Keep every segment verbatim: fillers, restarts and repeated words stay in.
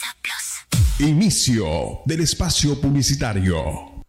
Inicio del espacio publicitario.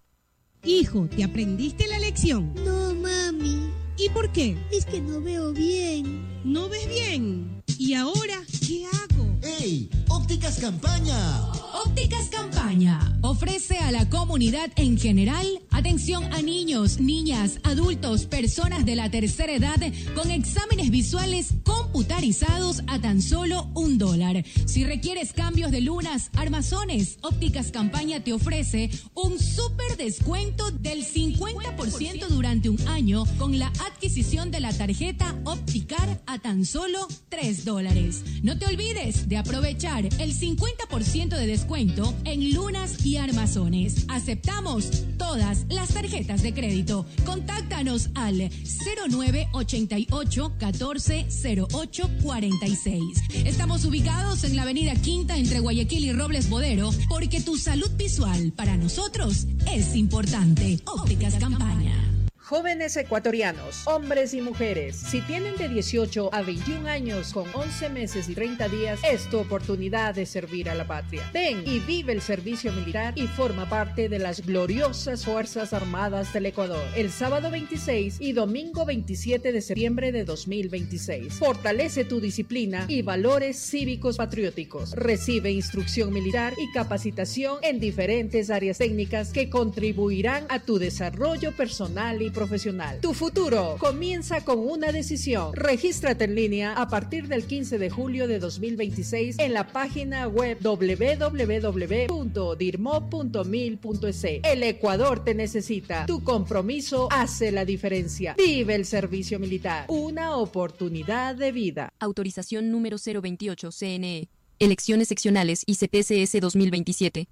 Hijo, ¿te aprendiste la lección? No, mami. ¿Y por qué? Es que no veo bien. ¿No ves bien? ¿Y ahora qué hago? ¡Ey! ¡Ópticas Campaña! Ópticas Campaña ofrece a la comunidad en general atención a niños, niñas, adultos, personas de la tercera edad con exámenes visuales computarizados a tan solo un dólar. Si requieres cambios de lunas, armazones, Ópticas Campaña te ofrece un súper descuento del cincuenta por ciento durante un año con la adquisición de la tarjeta Opticar a tan solo tres dólares. No te olvides de aprovechar el cincuenta por ciento de descuento en lunas y armazones. Aceptamos todas las tarjetas de crédito. Contáctanos al cero nueve ochenta y ocho catorce cero ocho cuarenta y seis. Estamos ubicados en la avenida Quinta entre Guayaquil y Robles Bodero porque tu salud visual para nosotros es importante. Ópticas Campaña. Jóvenes ecuatorianos, hombres y mujeres, si tienen de dieciocho a veintiún años con once meses y treinta días, es tu oportunidad de servir a la patria. Ven y vive el servicio militar y forma parte de las gloriosas Fuerzas Armadas del Ecuador. El sábado veintiséis y domingo veintisiete de septiembre de dos mil veintiséis. Fortalece tu disciplina y valores cívicos patrióticos. Recibe instrucción militar y capacitación en diferentes áreas técnicas que contribuirán a tu desarrollo personal y profesional. Profesional. Tu futuro comienza con una decisión. Regístrate en línea a partir del quince de julio de dos mil veintiséis en la página web doble u doble u doble u punto dirmo punto mil punto es. El Ecuador te necesita. Tu compromiso hace la diferencia. Vive el servicio militar. Una oportunidad de vida. Autorización número cero veintiocho C N E. Elecciones seccionales I C P C S dos mil veintisiete.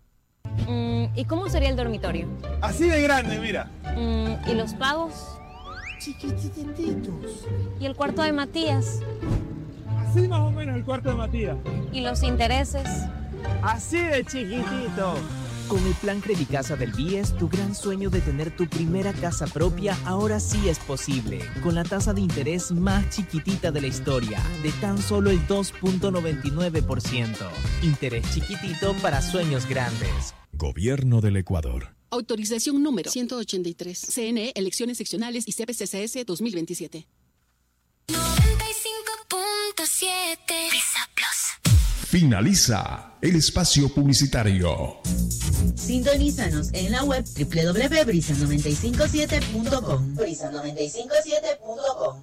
Mm, ¿Y cómo sería el dormitorio? Así de grande, mira. Mm, ¿Y los pagos? Chiquitititos. ¿Y el cuarto de Matías? Así más o menos el cuarto de Matías. ¿Y los intereses? Así de chiquitito. Con el plan Credicasa del B I E S, tu gran sueño de tener tu primera casa propia ahora sí es posible. Con la tasa de interés más chiquitita de la historia, de tan solo el dos punto noventa y nueve por ciento. Interés chiquitito para sueños grandes. Gobierno del Ecuador. Autorización número ciento ochenta y tres. C N E, Elecciones Seccionales y C P C C S dos mil veintisiete. noventa y cinco punto siete. Brisa Plus. Finaliza el espacio publicitario. Sintonízanos en la web doble u doble u doble u punto brisa noventa y cinco siete punto com. brisa noventa y cinco siete punto com.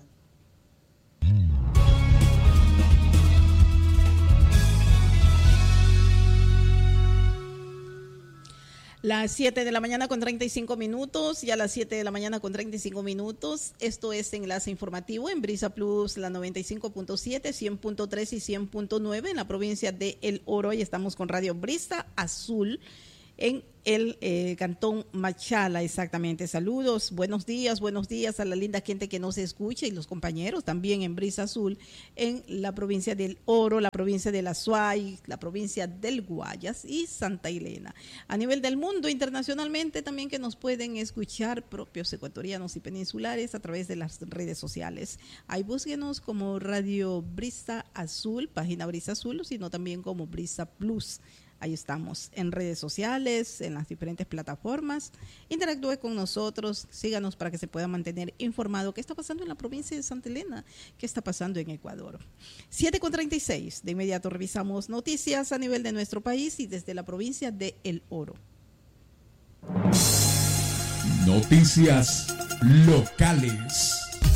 Las siete de la mañana con treinta y cinco minutos, y a las siete de la mañana con treinta y cinco minutos, esto es Enlace Informativo en Brisa Plus, la noventa y cinco punto siete, cien punto tres y cien punto nueve en la provincia de El Oro, y estamos con Radio Brisa Azul en el eh, Cantón Machala, exactamente. Saludos, buenos días, buenos días a la linda gente que nos escucha y los compañeros también en Brisa Azul en la provincia del Oro, la provincia de La Suay, la provincia del Guayas y Santa Elena. A nivel del mundo, internacionalmente también que nos pueden escuchar propios ecuatorianos y peninsulares a través de las redes sociales. Ahí búsquenos como Radio Brisa Azul, página Brisa Azul, sino también como Brisa Plus. Ahí estamos en redes sociales, en las diferentes plataformas. Interactúe con nosotros, síganos para que se pueda mantener informado qué está pasando en la provincia de Santa Elena, qué está pasando en Ecuador. siete con treinta y seis, de inmediato revisamos noticias a nivel de nuestro país y desde la provincia de El Oro. Noticias locales.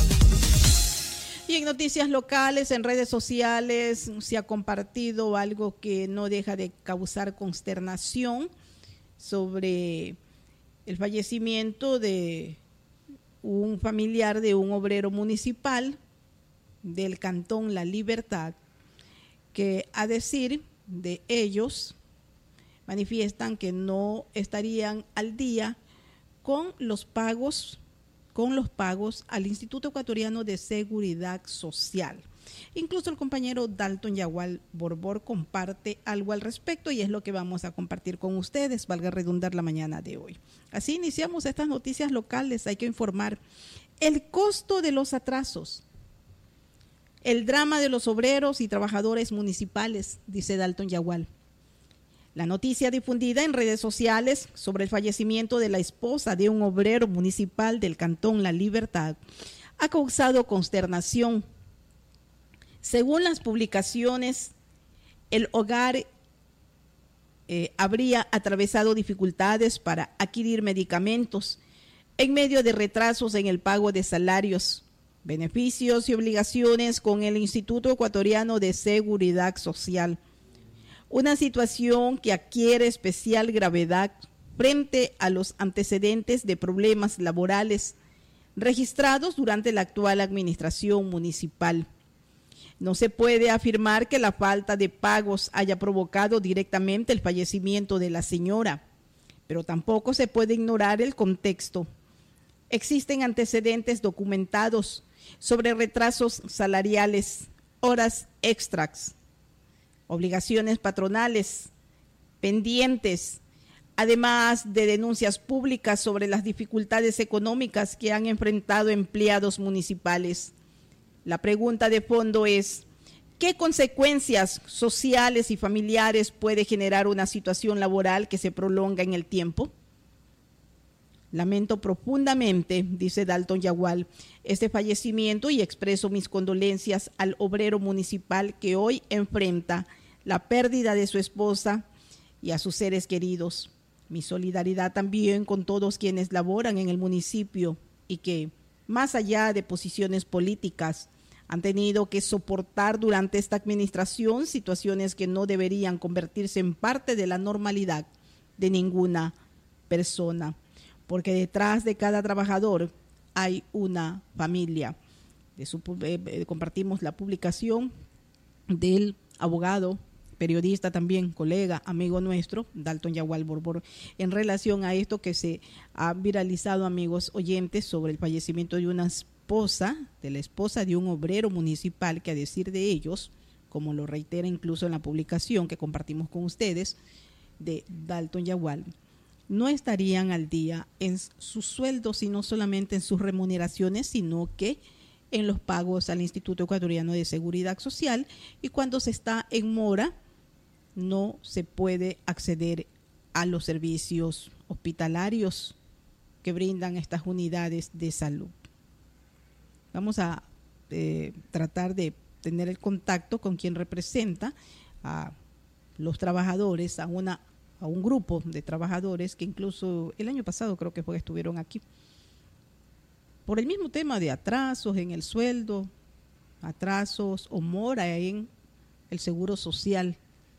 Y en noticias locales, en redes sociales, se ha compartido algo que no deja de causar consternación sobre el fallecimiento de un familiar de un obrero municipal del Cantón La Libertad, que a decir de ellos manifiestan que no estarían al día con los pagos con los pagos al Instituto Ecuatoriano de Seguridad Social. Incluso el compañero Dalton Yagual Borbor comparte algo al respecto y es lo que vamos a compartir con ustedes, valga redundar la mañana de hoy. Así iniciamos estas noticias locales. Hay que informar el costo de los atrasos, el drama de los obreros y trabajadores municipales, dice Dalton Yagual. La noticia difundida en redes sociales sobre el fallecimiento de la esposa de un obrero municipal del Cantón La Libertad ha causado consternación. Según las publicaciones, el hogar eh, habría atravesado dificultades para adquirir medicamentos en medio de retrasos en el pago de salarios, beneficios y obligaciones con el Instituto Ecuatoriano de Seguridad Social. Una situación que adquiere especial gravedad frente a los antecedentes de problemas laborales registrados durante la actual administración municipal. No se puede afirmar que la falta de pagos haya provocado directamente el fallecimiento de la señora, pero tampoco se puede ignorar el contexto. Existen antecedentes documentados sobre retrasos salariales, horas extras, obligaciones patronales, pendientes, además de denuncias públicas sobre las dificultades económicas que han enfrentado empleados municipales. La pregunta de fondo es, ¿qué consecuencias sociales y familiares puede generar una situación laboral que se prolonga en el tiempo? Lamento profundamente, dice Dalton Yagual, este fallecimiento y expreso mis condolencias al obrero municipal que hoy enfrenta la pérdida de su esposa y a sus seres queridos. Mi solidaridad también con todos quienes laboran en el municipio y que, más allá de posiciones políticas, han tenido que soportar durante esta administración situaciones que no deberían convertirse en parte de la normalidad de ninguna persona, porque detrás de cada trabajador hay una familia. De su, eh, compartimos la publicación del abogado, periodista también, colega, amigo nuestro, Dalton Yagual Borbor, en relación a esto que se ha viralizado, amigos oyentes, sobre el fallecimiento de una esposa, de la esposa de un obrero municipal, que a decir de ellos, como lo reitera incluso en la publicación que compartimos con ustedes, de Dalton Yagual, no estarían al día en sus sueldos y no solamente en sus remuneraciones, sino que en los pagos al Instituto Ecuatoriano de Seguridad Social, y cuando se está en mora no se puede acceder a los servicios hospitalarios que brindan estas unidades de salud. Vamos a eh, tratar de tener el contacto con quien representa a los trabajadores, a una a un grupo de trabajadores que incluso el año pasado creo que fue que estuvieron aquí por el mismo tema de atrasos en el sueldo, atrasos o mora en el seguro social.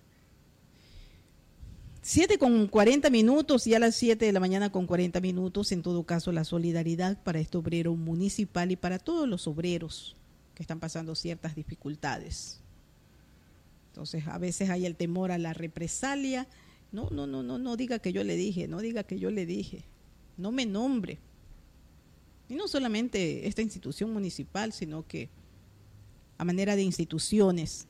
siete con cuarenta minutos y a las siete de la mañana con cuarenta minutos, en todo caso la solidaridad para este obrero municipal y para todos los obreros que están pasando ciertas dificultades. Entonces a veces hay el temor a la represalia. No, no, no, no, no diga que yo le dije, no diga que yo le dije, no me nombre. Y no solamente esta institución municipal, sino que a manera de instituciones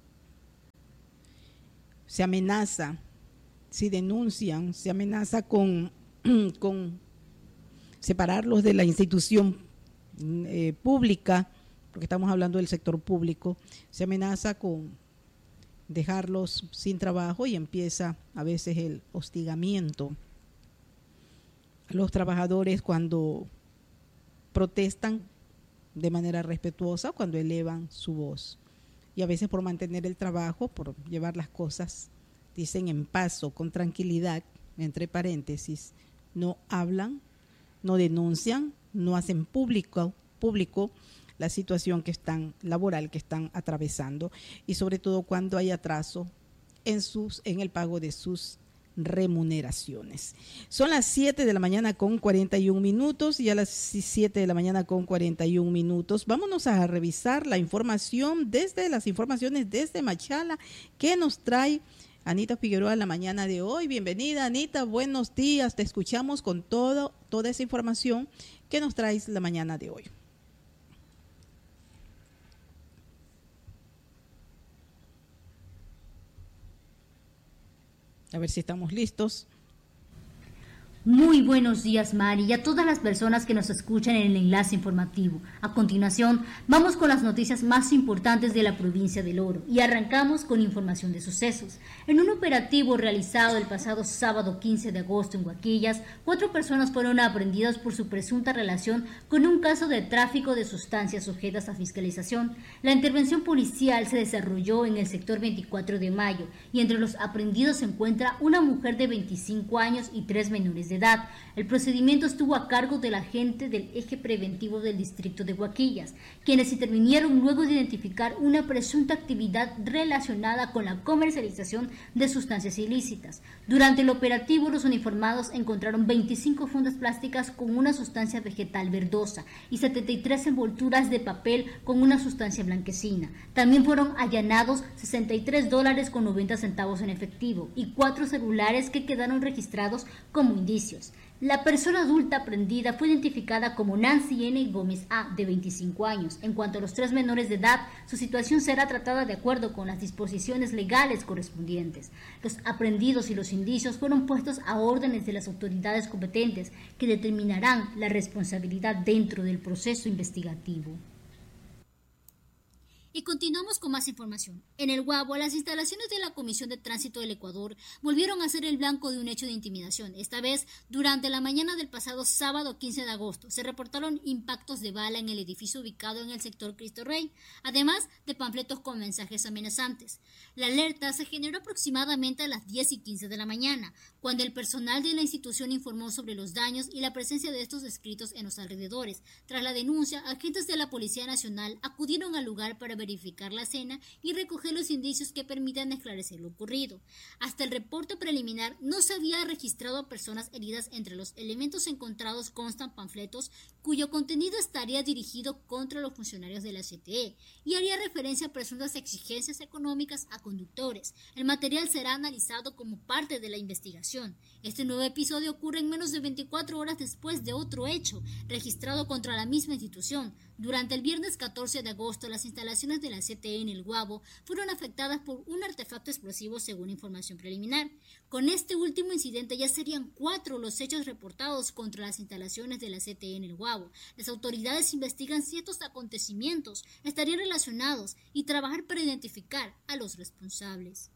se amenaza, si denuncian, se amenaza con, con separarlos de la institución eh, pública, porque estamos hablando del sector público, se amenaza con dejarlos sin trabajo y empieza a veces el hostigamiento a los trabajadores cuando protestan de manera respetuosa, cuando elevan su voz. Y a veces por mantener el trabajo, por llevar las cosas, dicen en paz o con tranquilidad, entre paréntesis, no hablan, no denuncian, no hacen público, público la situación que están laboral que están atravesando, y sobre todo cuando hay atraso en sus en el pago de sus remuneraciones. Son las siete de la mañana con cuarenta y un minutos y a las siete de la mañana con cuarenta y un minutos vámonos a revisar la información desde las informaciones desde Machala que nos trae Anita Figueroa la mañana de hoy. Bienvenida, Anita, buenos días, te escuchamos con todo, toda esa información que nos traes la mañana de hoy. A ver si estamos listos. Muy buenos días, Mari, y a todas las personas que nos escuchan en el enlace informativo. A continuación, vamos con las noticias más importantes de la provincia del Oro y arrancamos con información de sucesos. En un operativo realizado el pasado sábado quince de agosto en Huaquillas, cuatro personas fueron aprehendidas por su presunta relación con un caso de tráfico de sustancias sujetas a fiscalización. La intervención policial se desarrolló en el sector veinticuatro de mayo y entre los aprehendidos se encuentra una mujer de veinticinco años y tres menores de edad. El procedimiento estuvo a cargo del agente del eje preventivo del distrito de Huaquillas, quienes intervinieron luego de identificar una presunta actividad relacionada con la comercialización de sustancias ilícitas. Durante el operativo, los uniformados encontraron veinticinco fundas plásticas con una sustancia vegetal verdosa y setenta y tres envolturas de papel con una sustancia blanquecina. También fueron allanados sesenta y tres dólares con noventa centavos en efectivo y cuatro celulares que quedaron registrados como indicios. La persona adulta aprehendida fue identificada como Nancy N. Gómez A., de veinticinco años. En cuanto a los tres menores de edad, su situación será tratada de acuerdo con las disposiciones legales correspondientes. Los aprehendidos y los indicios fueron puestos a órdenes de las autoridades competentes que determinarán la responsabilidad dentro del proceso investigativo. Y continuamos con más información. En el Guabo, las instalaciones de la Comisión de Tránsito del Ecuador volvieron a ser el blanco de un hecho de intimidación. Esta vez, durante la mañana del pasado sábado quince de agosto, se reportaron impactos de bala en el edificio ubicado en el sector Cristo Rey, además de panfletos con mensajes amenazantes. La alerta se generó aproximadamente a las diez y quince de la mañana, cuando el personal de la institución informó sobre los daños y la presencia de estos escritos en los alrededores. Tras la denuncia, agentes de la Policía Nacional acudieron al lugar para verificar la escena y recoger los indicios que permitan esclarecer lo ocurrido. Hasta el reporte preliminar no se había registrado a personas heridas. Entre los elementos encontrados constan panfletos cuyo contenido estaría dirigido contra los funcionarios de la C T E y haría referencia a presuntas exigencias económicas a conductores. El material será analizado como parte de la investigación. Este nuevo episodio ocurre en menos de veinticuatro horas después de otro hecho registrado contra la misma institución. Durante el viernes catorce de agosto, las instalaciones de la C T E en el Guabo fueron afectadas por un artefacto explosivo según información preliminar. Con este último incidente ya serían cuatro los hechos reportados contra las instalaciones de la C T E en el Guabo. Las autoridades investigan si estos acontecimientos estarían relacionados y trabajar para identificar a los responsables.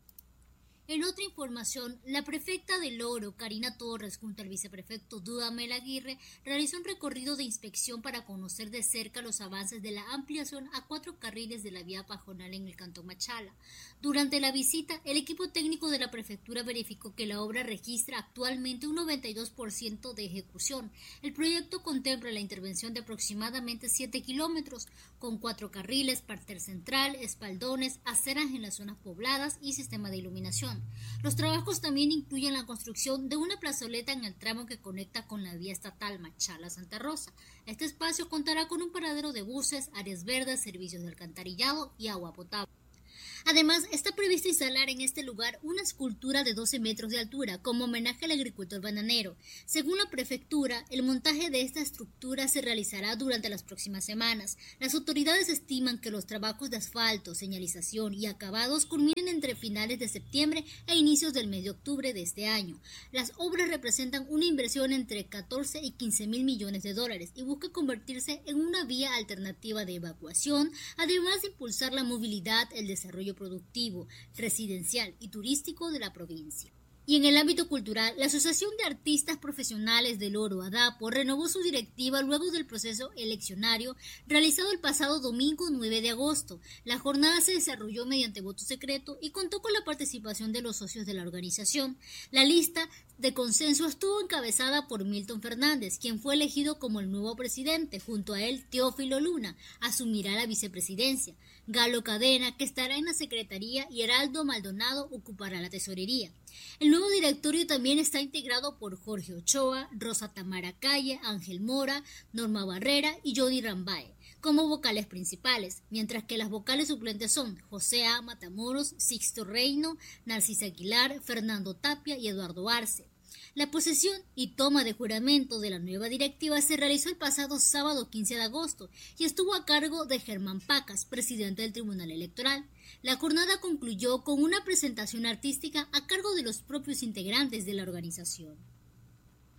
En otra información, la prefecta del Oro, Karina Torres, junto al viceprefecto Dudamel Aguirre, realizó un recorrido de inspección para conocer de cerca los avances de la ampliación a cuatro carriles de la vía Pajonal en el cantón Machala. Durante la visita, el equipo técnico de la prefectura verificó que la obra registra actualmente un noventa y dos por ciento de ejecución. El proyecto contempla la intervención de aproximadamente siete kilómetros, con cuatro carriles, parter central, espaldones, aceras en las zonas pobladas y sistema de iluminación. Los trabajos también incluyen la construcción de una plazoleta en el tramo que conecta con la vía estatal Machala-Santa Rosa. Este espacio contará con un paradero de buses, áreas verdes, servicios de alcantarillado y agua potable. Además, está previsto instalar en este lugar una escultura de doce metros de altura como homenaje al agricultor bananero. Según la prefectura, el montaje de esta estructura se realizará durante las próximas semanas. Las autoridades estiman que los trabajos de asfalto, señalización y acabados culminen entre finales de septiembre e inicios del mes de octubre de este año. Las obras representan una inversión entre catorce y quince mil millones de dólares y busca convertirse en una vía alternativa de evacuación, además de impulsar la movilidad, el desarrollo productivo, residencial y turístico de la provincia. Y en el ámbito cultural, la Asociación de Artistas Profesionales del Oro, ADAPO, renovó su directiva luego del proceso eleccionario realizado el pasado domingo nueve de agosto. La jornada se desarrolló mediante voto secreto y contó con la participación de los socios de la organización. La lista de consenso estuvo encabezada por Milton Fernández, quien fue elegido como el nuevo presidente. Junto a él, Teófilo Luna asumirá la vicepresidencia. Galo Cadena, que estará en la secretaría, y Heraldo Maldonado ocupará la tesorería. El nuevo directorio también está integrado por Jorge Ochoa, Rosa Tamara Calle, Ángel Mora, Norma Barrera y Jody Rambae como vocales principales, mientras que las vocales suplentes son José A. Matamoros, Sixto Reino, Narcisa Aguilar, Fernando Tapia y Eduardo Arce. La posesión y toma de juramento de la nueva directiva se realizó el pasado sábado quince de agosto y estuvo a cargo de Germán Pacas, presidente del Tribunal Electoral. La jornada concluyó con una presentación artística a cargo de los propios integrantes de la organización.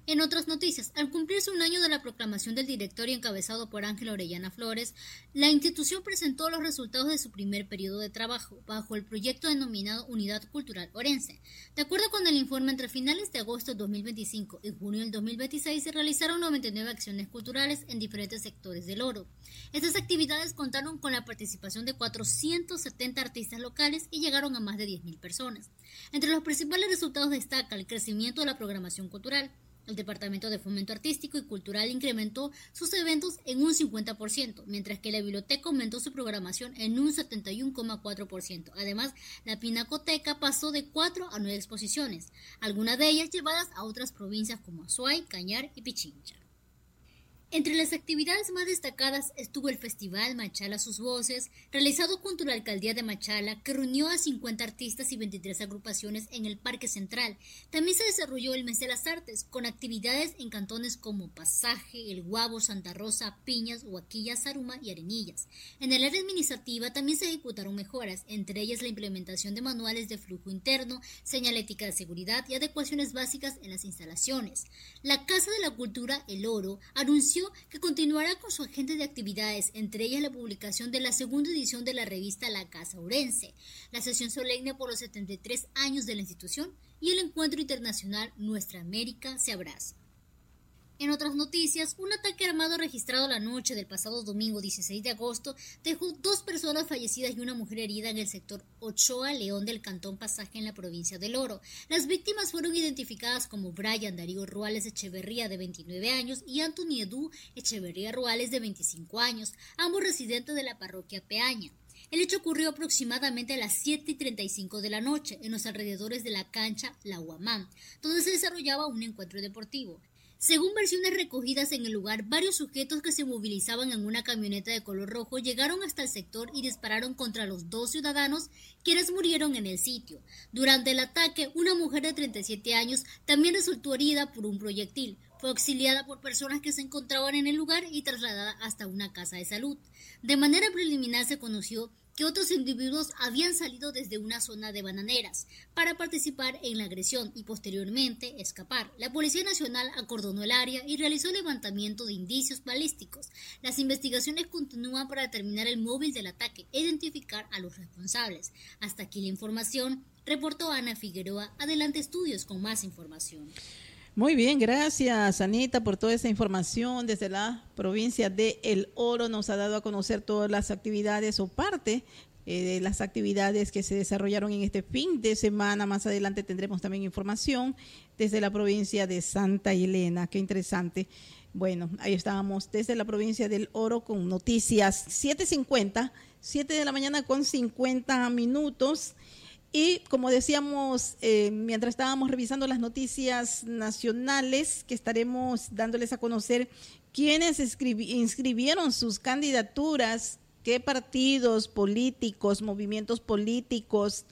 En otras noticias, al cumplirse un año de la proclamación del directorio encabezado por Ángela Orellana Flores, la institución presentó los resultados de su primer periodo de trabajo bajo el proyecto denominado Unidad Cultural Orense. De acuerdo con el informe, entre finales de agosto de dos mil veinticinco y junio del dos mil veintiséis se realizaron noventa y nueve acciones culturales en diferentes sectores del oro. Estas actividades contaron con la participación de cuatrocientos setenta artistas locales y llegaron a más de diez mil personas. Entre los principales resultados destaca el crecimiento de la programación cultural. El Departamento de Fomento Artístico y Cultural incrementó sus eventos en un cincuenta por ciento, mientras que la biblioteca aumentó su programación en un setenta y uno coma cuatro por ciento. Además, la Pinacoteca pasó de cuatro a nueve exposiciones, algunas de ellas llevadas a otras provincias como Azuay, Cañar y Pichincha. Entre las actividades más destacadas estuvo el Festival Machala Sus Voces, realizado junto a la Alcaldía de Machala, que reunió a cincuenta artistas y veintitrés agrupaciones en el Parque Central. También se desarrolló el Mes de las Artes, con actividades en cantones como Pasaje, El Guabo, Santa Rosa, Piñas, Huaquilla, Zaruma y Arenillas. En el área administrativa también se ejecutaron mejoras, entre ellas la implementación de manuales de flujo interno, señalética de seguridad y adecuaciones básicas en las instalaciones. La Casa de la Cultura, El Oro, anunció que continuará con su agenda de actividades, entre ellas la publicación de la segunda edición de la revista La Casa Orense, la sesión solemne por los setenta y tres años de la institución y el encuentro internacional Nuestra América se abraza. En otras noticias, un ataque armado registrado la noche del pasado domingo dieciséis de agosto dejó dos personas fallecidas y una mujer herida en el sector Ochoa León del Cantón Pasaje en la provincia del Oro. Las víctimas fueron identificadas como Brian Darío Ruales Echeverría, de veintinueve años, y Anthony Edu Echeverría Ruales, de veinticinco años, ambos residentes de la parroquia Peaña. El hecho ocurrió aproximadamente a las siete y treinta y cinco de la noche en los alrededores de la cancha La Huamán, donde se desarrollaba un encuentro deportivo. Según versiones recogidas en el lugar, varios sujetos que se movilizaban en una camioneta de color rojo llegaron hasta el sector y dispararon contra los dos ciudadanos, quienes murieron en el sitio. Durante el ataque, una mujer de treinta y siete años también resultó herida por un proyectil. Fue auxiliada por personas que se encontraban en el lugar y trasladada hasta una casa de salud. De manera preliminar se conoció que otros individuos habían salido desde una zona de bananeras para participar en la agresión y posteriormente escapar. La Policía Nacional acordonó el área y realizó el levantamiento de indicios balísticos. Las investigaciones continúan para determinar el móvil del ataque e identificar a los responsables. Hasta aquí la información, reportó Ana Figueroa. Adelante Estudios con más información. Muy bien, gracias Anita por toda esa información. Desde la provincia de El Oro nos ha dado a conocer todas las actividades o parte eh, de las actividades que se desarrollaron en este fin de semana. Más adelante tendremos también información desde la provincia de Santa Elena. Qué interesante. Bueno, ahí estábamos desde la provincia del Oro con noticias siete cincuenta, siete de la mañana con cincuenta minutos. Y como decíamos, eh, mientras estábamos revisando las noticias nacionales, que estaremos dándoles a conocer quiénes inscribieron sus candidaturas, qué partidos políticos, movimientos políticos,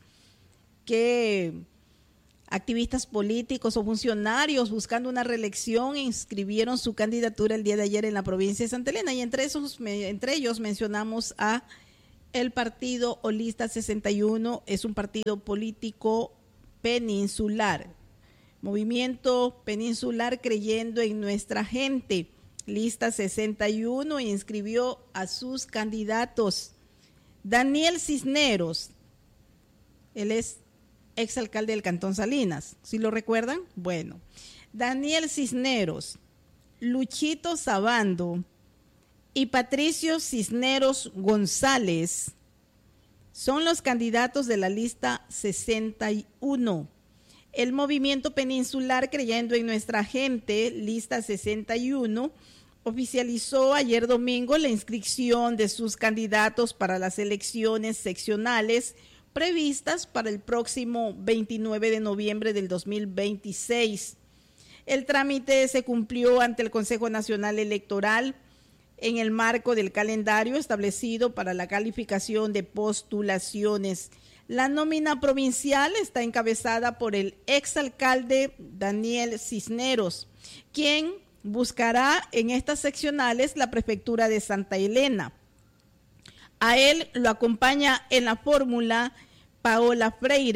qué activistas políticos o funcionarios buscando una reelección inscribieron su candidatura el día de ayer en la provincia de Santa Elena. Y entre, esos, entre ellos mencionamos a el partido Olista sesenta y uno, es un partido político peninsular, Movimiento Peninsular Creyendo en Nuestra Gente. Lista sesenta y uno inscribió a sus candidatos. Daniel Cisneros, él es exalcalde del Cantón Salinas, ¿sí lo recuerdan? Bueno, Daniel Cisneros, Luchito Sabando y Patricio Cisneros González son los candidatos de la lista sesenta y uno. El Movimiento Peninsular Creyendo en Nuestra Gente, lista sesenta y uno, oficializó ayer domingo la inscripción de sus candidatos para las elecciones seccionales previstas para el próximo veintinueve de noviembre del dos mil veintiséis. El trámite se cumplió ante el Consejo Nacional Electoral en el marco del calendario establecido para la calificación de postulaciones. La nómina provincial está encabezada por el exalcalde Daniel Cisneros, quien buscará en estas seccionales la prefectura de Santa Elena. A él lo acompaña en la fórmula Paola Freire,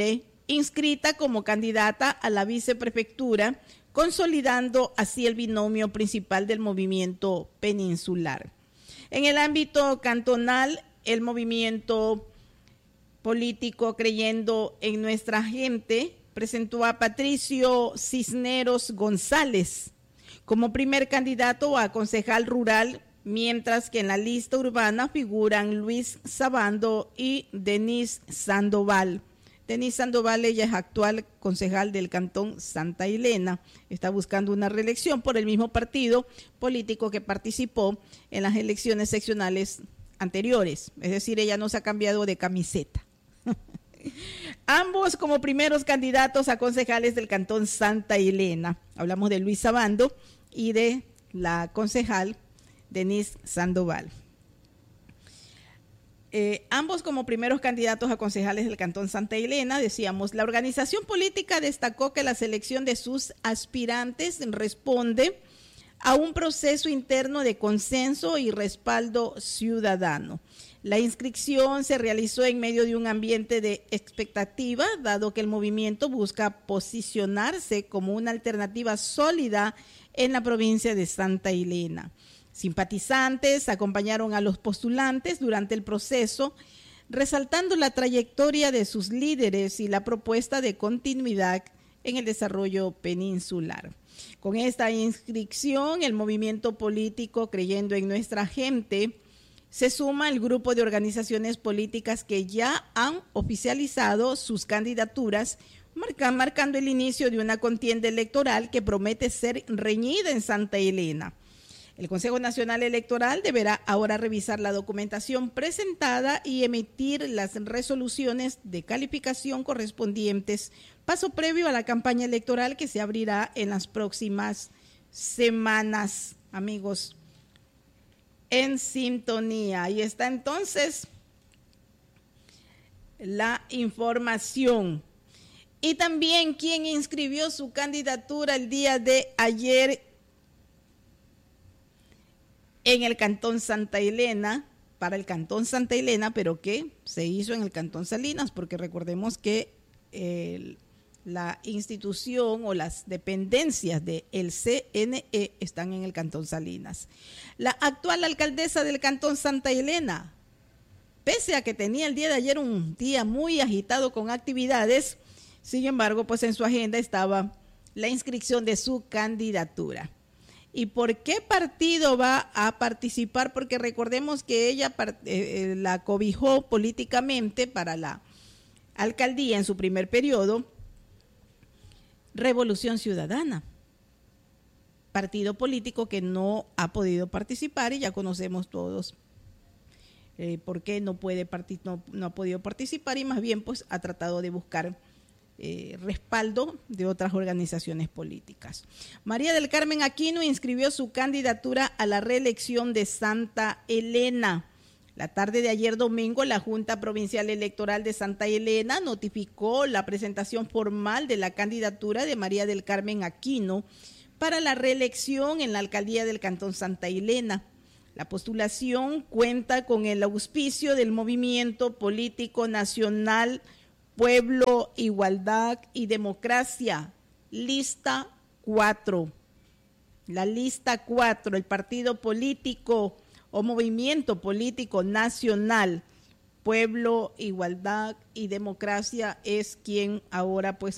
inscrita como candidata a la viceprefectura, consolidando así el binomio principal del movimiento peninsular. En el ámbito cantonal, el movimiento político Creyendo en Nuestra Gente presentó a Patricio Cisneros González como primer candidato a concejal rural, mientras que en la lista urbana figuran Luis Sabando y Denise Sandoval. Denise Sandoval, ella es actual concejal del Cantón Santa Elena, está buscando una reelección por el mismo partido político que participó en las elecciones seccionales anteriores, es decir, ella no se ha cambiado de camiseta. Ambos como primeros candidatos a concejales del Cantón Santa Elena. Hablamos de Luis Sabando y de la concejal Denise Sandoval. Eh, ambos como primeros candidatos a concejales del Cantón Santa Elena, decíamos, la organización política destacó que la selección de sus aspirantes responde a un proceso interno de consenso y respaldo ciudadano. La inscripción se realizó en medio de un ambiente de expectativa, dado que el movimiento busca posicionarse como una alternativa sólida en la provincia de Santa Elena. Simpatizantes acompañaron a los postulantes durante el proceso, resaltando la trayectoria de sus líderes y la propuesta de continuidad en el desarrollo peninsular. Con esta inscripción, el movimiento político Creyendo en Nuestra Gente se suma el grupo de organizaciones políticas que ya han oficializado sus candidaturas, marca, marcando el inicio de una contienda electoral que promete ser reñida en Santa Elena. El Consejo Nacional Electoral deberá ahora revisar la documentación presentada y emitir las resoluciones de calificación correspondientes, paso previo a la campaña electoral que se abrirá en las próximas semanas, amigos. En sintonía. Ahí está entonces la información. Y también quien inscribió su candidatura el día de ayer en el Cantón Santa Elena, para el Cantón Santa Elena, pero que se hizo en el Cantón Salinas, porque recordemos que el la institución o las dependencias del C N E están en el Cantón Salinas. La actual alcaldesa del Cantón Santa Elena, pese a que tenía el día de ayer un día muy agitado con actividades, sin embargo, pues en su agenda estaba la inscripción de su candidatura. ¿Y por qué partido va a participar? Porque recordemos que ella eh, la cobijó políticamente para la alcaldía en su primer periodo, Revolución Ciudadana, partido político que no ha podido participar y ya conocemos todos eh, por qué no, puede partic- no, no ha podido participar y más bien pues ha tratado de buscar eh, respaldo de otras organizaciones políticas. María del Carmen Aquino inscribió su candidatura a la reelección de Santa Elena. La tarde de ayer domingo, la Junta Provincial Electoral de Santa Elena notificó la presentación formal de la candidatura de María del Carmen Aquino para la reelección en la alcaldía del Cantón Santa Elena. La postulación cuenta con el auspicio del Movimiento Político Nacional Pueblo, Igualdad y Democracia, lista cuatro. La lista cuatro, el partido político o Movimiento Político Nacional Pueblo, Igualdad y Democracia es quien ahora pues